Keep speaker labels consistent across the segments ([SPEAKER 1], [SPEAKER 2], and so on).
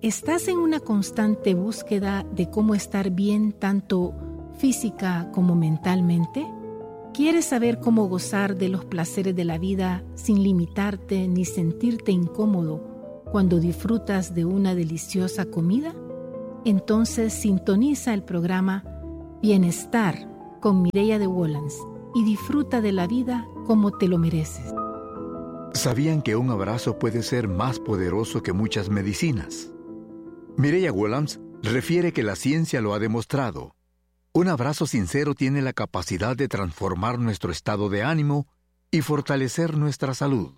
[SPEAKER 1] ¿Estás en una constante búsqueda de cómo estar bien tanto física como mentalmente? ¿Quieres saber cómo gozar de los placeres de la vida sin limitarte ni sentirte incómodo cuando disfrutas de una deliciosa comida? Entonces sintoniza el programa Bienestar con Mireia de Wolans y disfruta de la vida como te lo mereces.
[SPEAKER 2] ¿Sabían que un abrazo puede ser más poderoso que muchas medicinas? Mireia Wolans refiere que la ciencia lo ha demostrado. Un abrazo sincero tiene la capacidad de transformar nuestro estado de ánimo y fortalecer nuestra salud.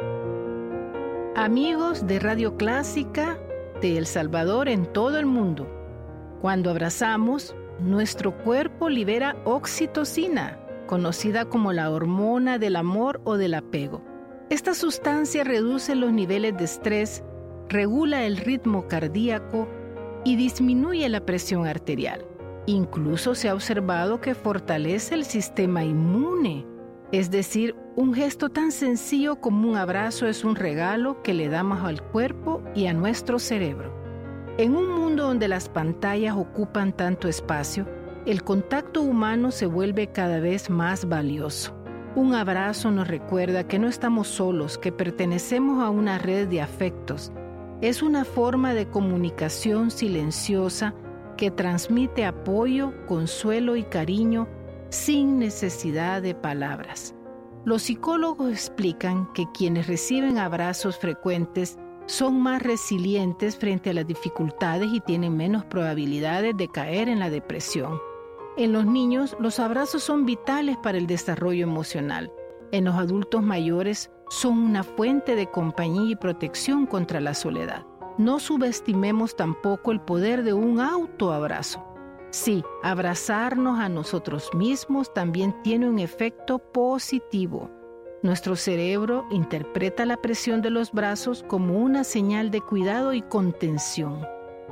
[SPEAKER 1] Amigos de Radio Clásica de El Salvador en todo el mundo, cuando abrazamos, nuestro cuerpo libera oxitocina, conocida como la hormona del amor o del apego. Esta sustancia reduce los niveles de estrés, regula el ritmo cardíaco y disminuye la presión arterial. Incluso se ha observado que fortalece el sistema inmune. Es decir, un gesto tan sencillo como un abrazo es un regalo que le damos al cuerpo y a nuestro cerebro. En un mundo donde las pantallas ocupan tanto espacio, el contacto humano se vuelve cada vez más valioso. Un abrazo nos recuerda que no estamos solos, que pertenecemos a una red de afectos. Es una forma de comunicación silenciosa que transmite apoyo, consuelo y cariño sin necesidad de palabras. Los psicólogos explican que quienes reciben abrazos frecuentes son más resilientes frente a las dificultades y tienen menos probabilidades de caer en la depresión. En los niños, los abrazos son vitales para el desarrollo emocional. En los adultos mayores, son una fuente de compañía y protección contra la soledad. No subestimemos tampoco el poder de un autoabrazo. Sí, abrazarnos a nosotros mismos también tiene un efecto positivo. Nuestro cerebro interpreta la presión de los brazos como una señal de cuidado y contención.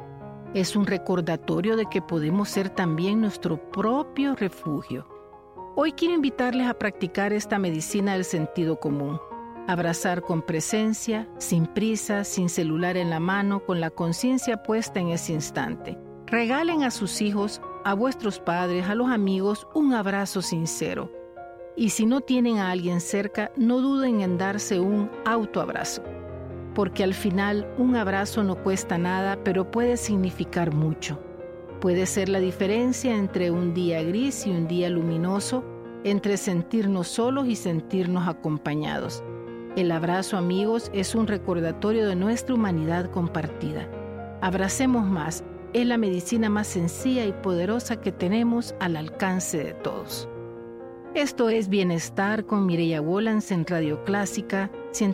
[SPEAKER 1] Es un recordatorio de que podemos ser también nuestro propio refugio. Hoy quiero invitarles a practicar esta medicina del sentido común. Abrazar con presencia, sin prisa, sin celular en la mano, con la conciencia puesta en ese instante. Regalen a sus hijos, a vuestros padres, a los amigos, un abrazo sincero. Y si no tienen a alguien cerca, no duden en darse un autoabrazo. Porque al final, un abrazo no cuesta nada, pero puede significar mucho. Puede ser la diferencia entre un día gris y un día luminoso, entre sentirnos solos y sentirnos acompañados. El abrazo, amigos, es un recordatorio de nuestra humanidad compartida. Abracemos más. Es la medicina más sencilla y poderosa que tenemos al alcance de todos. Esto es Bienestar con Mireia Wolans en Radio Clásica,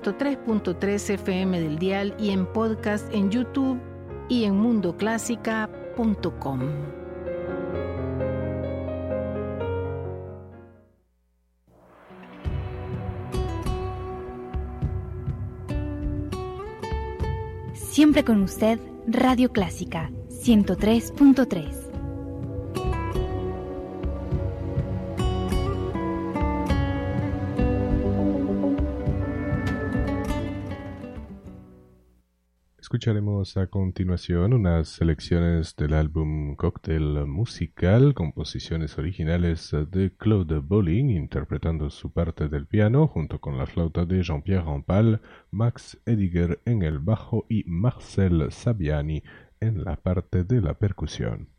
[SPEAKER 1] 103.3 FM del dial y en podcast en YouTube y en mundoclásica.com.
[SPEAKER 3] Siempre con usted, Radio Clásica 103.3.
[SPEAKER 4] Escucharemos a continuación unas selecciones del álbum Cóctel Musical, composiciones originales de Claude Bolling, interpretando su parte del piano, junto con la flauta de Jean-Pierre Rampal, Max Ediger en el bajo y Marcel Saviani en la parte de la percusión.